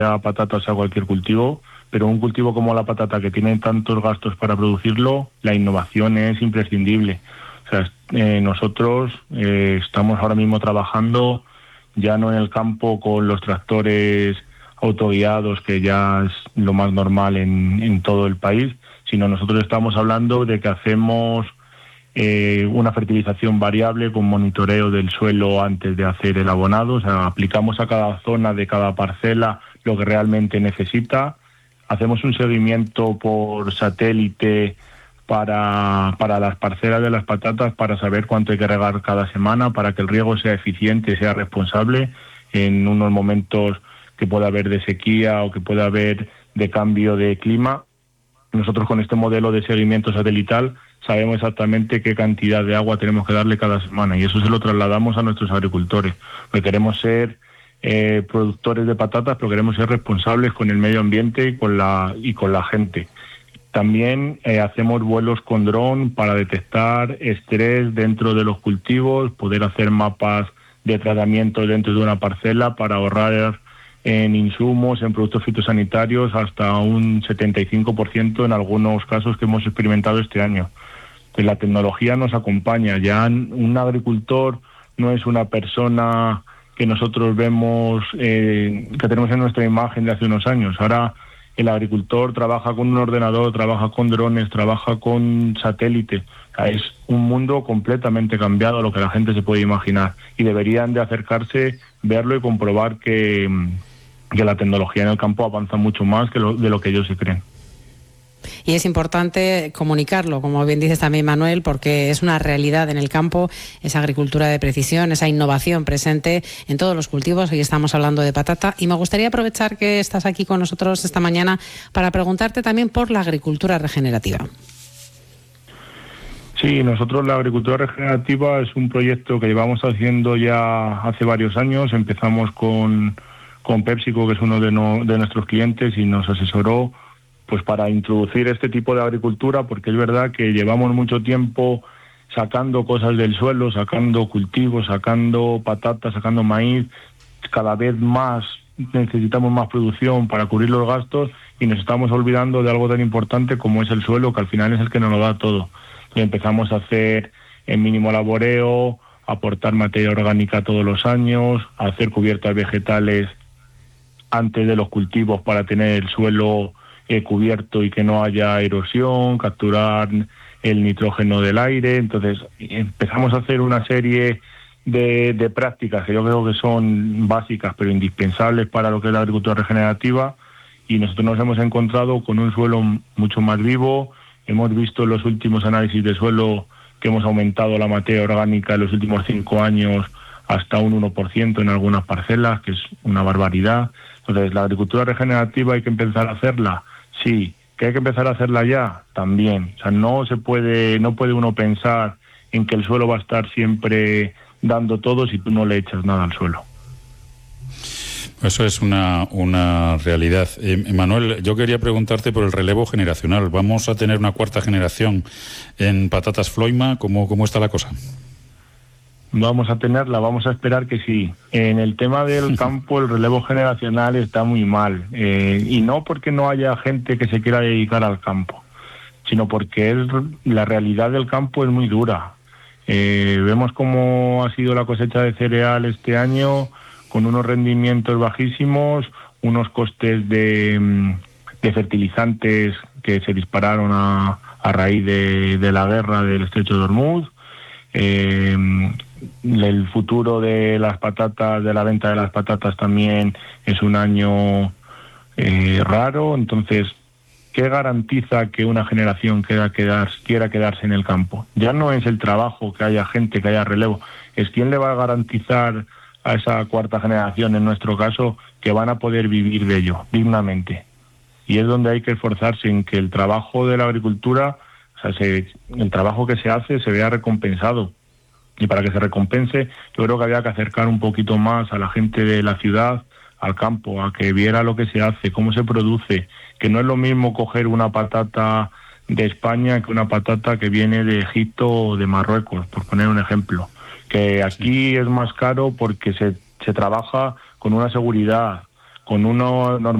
sea patata o sea cualquier cultivo, pero un cultivo como la patata que tiene tantos gastos para producirlo, la innovación es imprescindible. O sea, nosotros estamos ahora mismo trabajando ya no en el campo con los tractores autoguiados, que ya es lo más normal en todo el país, sino nosotros estamos hablando de que hacemos una fertilización variable con monitoreo del suelo antes de hacer el abonado. O sea, aplicamos a cada zona de cada parcela lo que realmente necesita. Hacemos un seguimiento por satélite para las parcelas de las patatas para saber cuánto hay que regar cada semana, para que el riego sea eficiente, sea responsable en unos momentos que pueda haber de sequía o que pueda haber de cambio de clima. Nosotros con este modelo de seguimiento satelital sabemos exactamente qué cantidad de agua tenemos que darle cada semana, y eso se lo trasladamos a nuestros agricultores, porque queremos ser productores de patatas, pero queremos ser responsables con el medio ambiente y con la gente. También hacemos vuelos con dron para detectar estrés dentro de los cultivos, poder hacer mapas de tratamiento dentro de una parcela para ahorrar en insumos, en productos fitosanitarios, hasta un 75% en algunos casos que hemos experimentado este año. Pues la tecnología nos acompaña. Ya un agricultor no es una persona que nosotros vemos, que tenemos en nuestra imagen de hace unos años. Ahora el agricultor trabaja con un ordenador, trabaja con drones, trabaja con satélite. O sea, es un mundo completamente cambiado a lo que la gente se puede imaginar, y deberían de acercarse, verlo y comprobar que la tecnología en el campo avanza mucho más de lo que ellos se creen. Y es importante comunicarlo, como bien dices también, Manuel, porque es una realidad en el campo, esa agricultura de precisión, esa innovación presente en todos los cultivos. Hoy estamos hablando de patata y me gustaría aprovechar que estás aquí con nosotros esta mañana para preguntarte también por la agricultura regenerativa. Sí, nosotros la agricultura regenerativa es un proyecto que llevamos haciendo ya hace varios años. Empezamos con PepsiCo, que es uno de nuestros clientes, y nos asesoró pues para introducir este tipo de agricultura, porque es verdad que llevamos mucho tiempo sacando cosas del suelo, sacando cultivos, sacando patatas, sacando maíz. Cada vez más necesitamos más producción para cubrir los gastos y nos estamos olvidando de algo tan importante como es el suelo, que al final es el que nos lo da todo. Entonces empezamos a hacer el mínimo laboreo, aportar materia orgánica todos los años, a hacer cubiertas vegetales antes de los cultivos para tener el suelo cubierto y que no haya erosión, capturar el nitrógeno del aire. Entonces empezamos a hacer una serie de prácticas que yo creo que son básicas pero indispensables para lo que es la agricultura regenerativa, y nosotros nos hemos encontrado con un suelo mucho más vivo. Hemos visto en los últimos análisis de suelo que hemos aumentado la materia orgánica en los últimos 5 años hasta un 1% en algunas parcelas, que es una barbaridad. Entonces, la agricultura regenerativa hay que empezar a hacerla. Sí, que hay que empezar a hacerla ya, también. O sea, no puede uno pensar en que el suelo va a estar siempre dando todo si tú no le echas nada al suelo. Eso es una realidad. Manuel, yo quería preguntarte por el relevo generacional. ¿Vamos a tener una cuarta generación en patatas Floima? ¿Cómo está la cosa? Vamos a esperar que sí. En el tema del campo, el relevo generacional está muy mal. Y no porque no haya gente que se quiera dedicar al campo, sino porque la realidad del campo es muy dura. Vemos cómo ha sido la cosecha de cereal este año, con unos rendimientos bajísimos, unos costes de fertilizantes que se dispararon a raíz de la guerra del Estrecho de Hormuz. El futuro de las patatas, de la venta de las patatas, también es un año raro. Entonces, ¿qué garantiza que una generación quiera quedarse en el campo? Ya no es el trabajo, que haya gente, que haya relevo, es quién le va a garantizar a esa cuarta generación, en nuestro caso, que van a poder vivir de ello dignamente. Y es donde hay que esforzarse en que el trabajo de la agricultura, o sea, el trabajo que se hace, se vea recompensado. Y para que se recompense, yo creo que había que acercar un poquito más a la gente de la ciudad al campo, a que viera lo que se hace, cómo se produce, que no es lo mismo coger una patata de España que una patata que viene de Egipto o de Marruecos, por poner un ejemplo. Que aquí es más caro porque se trabaja con una seguridad, con una